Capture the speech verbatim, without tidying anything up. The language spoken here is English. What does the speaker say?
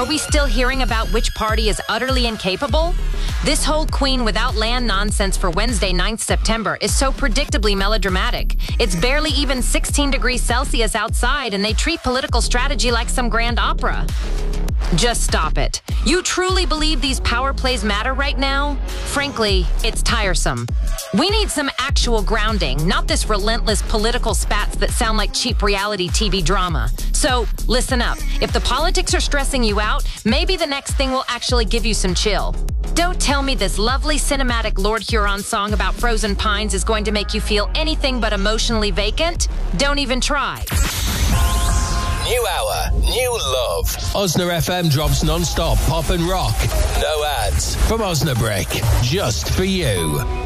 Are we still hearing about which party is utterly incapable? This whole Queen Without Land nonsense for Wednesday, ninth September is so predictably melodramatic. It's barely even sixteen degrees Celsius outside, and they treat political strategy like some grand opera. Just stop it. You truly believe these power plays matter right now? Frankly, it's tiresome. We need some actual grounding, not this relentless political spats that sound like cheap reality T V drama. So, listen up. If the politics are stressing you out, maybe the next thing will actually give you some chill. Don't tell me this lovely cinematic Lord Huron song about frozen pines is going to make you feel anything but emotionally vacant. Don't even try. New hour, new love. Osna F M drops non-stop pop and rock. No ads. From Osnabrick. Just for you.